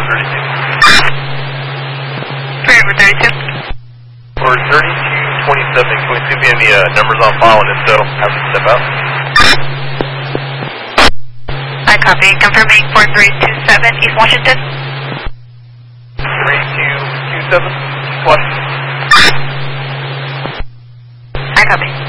Forever 32. For 3227, can we see any numbers on file, and if so, have them step out? I copy. Confirming 4327 East Washington. 3227 East Washington. I copy.